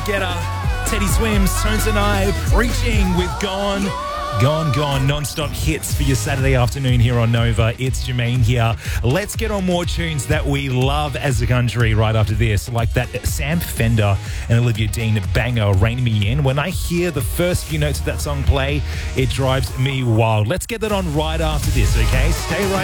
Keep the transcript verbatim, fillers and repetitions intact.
Getter, Teddy Swims, Tones and I, Preaching with Gone. Gone, gone, non-stop hits for your Saturday afternoon here on Nova. It's Jermaine here. Let's get on more tunes that we love as a country right after this, like that Sam Fender and Olivia Dean banger, Rain Me In. When I hear the first few notes of that song play, it drives me wild. Let's get that on right after this, okay? Stay right